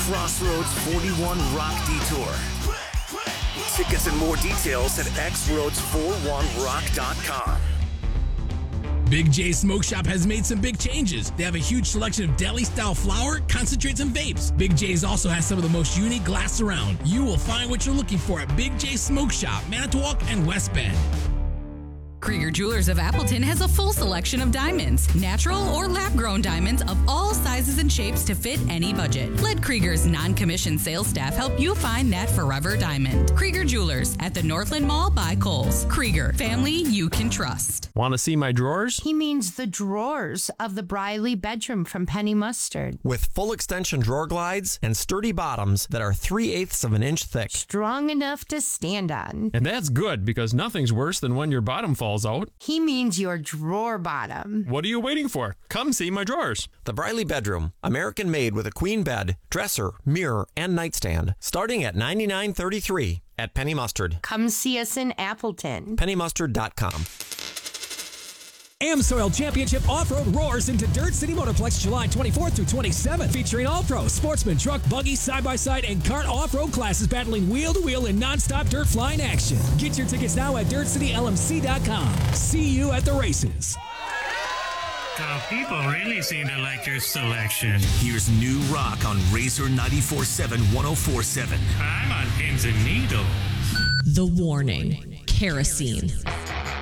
Crossroads 41 Rock Detour. Tickets and more details at xroads41rock.com. Big J Smoke Shop has made some big changes. They have a huge selection of deli-style flower, concentrates, and vapes. Big J's also has some of the most unique glass around. You will find what you're looking for at Big J Smoke Shop, Manitowoc, and West Bend. Krieger Jewelers of Appleton has a full selection of diamonds, natural or lab-grown diamonds of all sizes and shapes to fit any budget. Let Krieger's non-commissioned sales staff help you find that forever diamond. Krieger Jewelers at the Northland Mall by Kohl's. Krieger, family you can trust. Want to see my drawers? He means the drawers of the Briley bedroom from Penny Mustard. With full extension drawer glides and sturdy bottoms that are 3/8 of an inch thick. Strong enough to stand on. And that's good, because nothing's worse than when your bottom falls out. He means your drawer bottom. What are you waiting for? Come see my drawers. The Briley bedroom, American made with a queen bed, dresser, mirror, and nightstand, starting at $99.33 at Penny Mustard. Come see us in Appleton. PennyMustard.com. AmSoil Championship Off-Road roars into Dirt City Motorplex July 24th through 27th, featuring all-pro, sportsman, truck, buggy, side-by-side, and kart off-road classes battling wheel-to-wheel in non-stop dirt flying action. Get your tickets now at DirtCityLMC.com. See you at the races. People really seem to like your selection. Here's new rock on Razor 94.7 104.7. I'm on pins and needles. The warning. Kerosene.